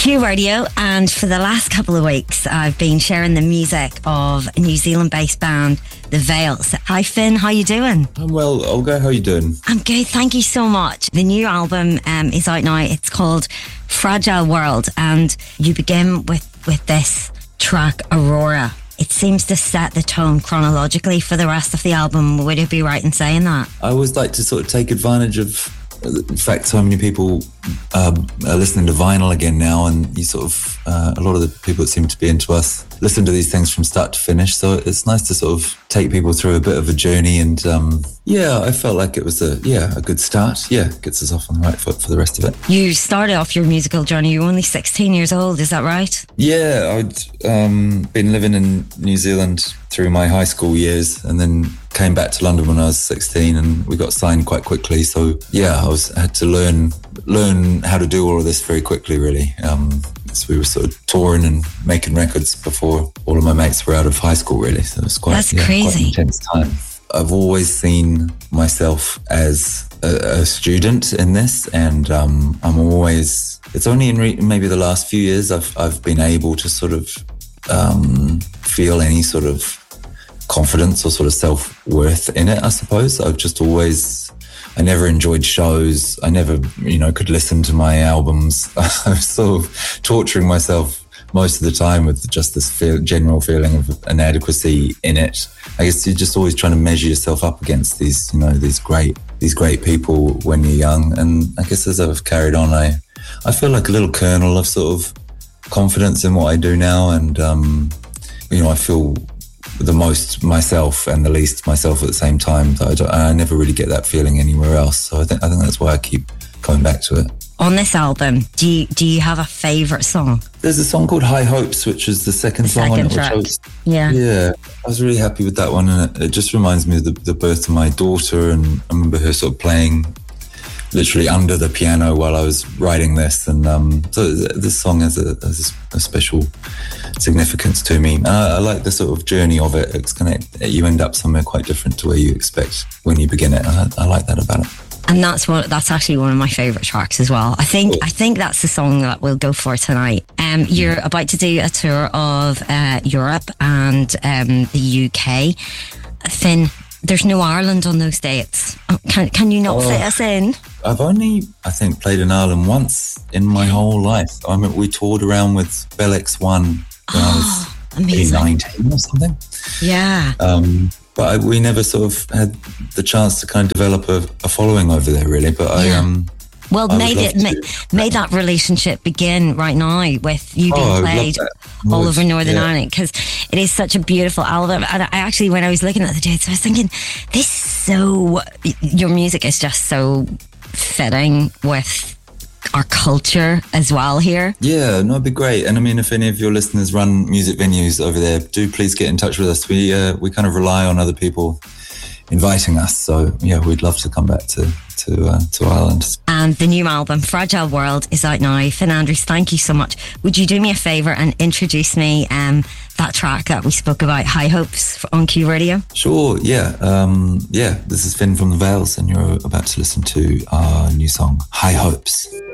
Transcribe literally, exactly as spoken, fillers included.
Q Radio, and for the last couple of weeks I've been sharing the music of New Zealand-based band The Veils. Hi Finn, how you doing? I'm well, Olga, how you doing? I'm good, thank you so much. The new album um, is out now. It's called Fragile World, and you begin with, with this track, Aurora. It seems to set the tone chronologically for the rest of the album. Would it be right in saying that? I always like to sort of take advantage of the fact so many people um, are listening to vinyl again now, and you sort of, uh, a lot of the people that seem to be into us listen to these things from start to finish. So it's nice to sort of take people through a bit of a journey, and um, yeah, I felt like it was a, yeah, a good start. Yeah, gets us off on the right foot for the rest of it. You started off your musical journey, you were only sixteen years old, is that right? Yeah, I'd um, been living in New Zealand through my high school years, and then came back to London when I was sixteen, and we got signed quite quickly. So yeah, I was had to learn learn how to do all of this very quickly, really. Um, so we were sort of touring and making records before all of my mates were out of high school, really. So it was quite, That's yeah, crazy. quite an intense time. I've always seen myself as a, a student in this, and um, I'm always. It's only in re- maybe the last few years I've I've been able to sort of um, feel any sort of confidence or sort of self-worth in it, I suppose. I've just always, I never enjoyed shows. I never, you know, could listen to my albums. I was sort of torturing myself most of the time with just this feel, general feeling of inadequacy in it. I guess you're just always trying to measure yourself up against these, you know, these great, these great people when you're young. And I guess as I've carried on, I, I feel like a little kernel of sort of confidence in what I do now. And, um, you know, I feel the most myself and the least myself at the same time. I, don't, I never really get that feeling anywhere else. So I think I think that's why I keep coming back to it. On this album, do you, do you have a favourite song? There's a song called High Hopes, which is the second the song second on it. track. Which I was, yeah. Yeah, I was really happy with that one. And it, it just reminds me of the, the birth of my daughter. And I remember her sort of playing literally under the piano while I was writing this. And um, so this song has a, has a special significance to me. And I, I like the sort of journey of it. It's kind of, you end up somewhere quite different to where you expect when you begin it. I, I like that about it. And that's what that's actually one of my favourite tracks as well. I think I think that's the song that we'll go for tonight. Um, you're about to do a tour of uh, Europe and um, the U K. Finn, there's no Ireland on those dates. Can can you not oh, fit us in? I've only, I think, played in Ireland once in my whole life. I mean, we toured around with Bell X one when oh, I was nineteen or something. Yeah. Um, but I, we never sort of had the chance to kind of develop a, a following over there, really. But yeah. I um. Well, I made it made, made that relationship begin right now with you being oh, played all over Northern yeah. Ireland, because it is such a beautiful album. And I actually, when I was looking at the dates, I was thinking, this is so, your music is just so fitting with our culture as well here. Yeah, no, it'd be great. And I mean, if any of your listeners run music venues over there, do please get in touch with us. We uh, we kind of rely on other people inviting us, so yeah, we'd love to come back to to uh, to Ireland. And the new album Fragile World is out now. Finn Andrews, thank you so much. Would you do me a favour and introduce me um that track that we spoke about, High Hopes, on Q Radio? Sure, yeah. Um, yeah, this is Finn from The Veils, and you're about to listen to our new song, High Hopes.